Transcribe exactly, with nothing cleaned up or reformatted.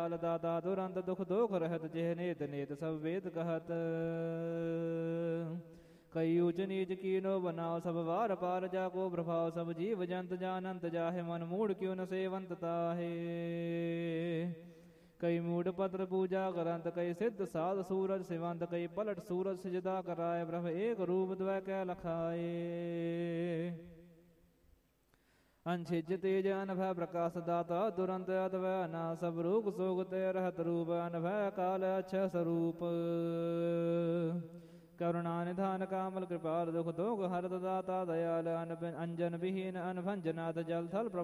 ਦਾਤਾ ਦੁਰੰਤ ਦੁਖ ਦੋਖ ਰਹਿਤ ਜਿਹ ਨੇਤ ਨੇਤ ਸਭ ਵੇਦ ਕਹਤ ਕਈ ਊਚ ਨੀਚ ਕੀਨੋ ਬਨਾਓ ਸਭ ਵਾਰ ਪਾਰ ਜਾ ਕੋ ਪ੍ਰਭਾਵ ਸਭ ਜੀਵ ਜੰਤ ਜਾਨੰਤ ਜਾਹੇ ਮਨ ਮੂੜ ਕਿਉ ਨ ਸੇਵੰਤ ਤਾਹੇ ਕਈ ਮੂੜ ਪਤਰ ਪੂਜਾ ਕਰੰਤ ਕਈ ਸਿੱਧ ਸਾਧ ਸੂਰਜ ਸਿਵੰਤ ਕਈ ਪਲਟ ਸੂਰਜ ਸਜਦਾ ਕਰਾਏ ਪ੍ਰਭ ਏਕ ਰੂਪ ਦਵੈ ਕੈ ਲਖਾਏ ਅੰਛਿਜ ਤੇਜ ਅਨਭੈ ਪ੍ਰਕਾਸ਼ ਦਾਤਾ ਦੁਰੰਤ ਅਦਵੈ ਨਾ ਸਭ ਰੂਪ ਸੋਗ ਤੇ ਰਹਿਤ ਰੂਪ ਅਨਭੈ ਕਾਲ ਅਛ ਸਰੂਪ ਕਰੁਣਾ ਨਿਧਾਨ ਕਾਮਲ ਕਿਰਪਾਲ ਦੁਖ ਦੋਖ ਹਰਤ ਦਾਤਾ ਦਇਆਲ ਅੰਜਨ ਵਿਹੀਨ ਅਨਭੰਜਨਾਥ ਜਲ ਥਲ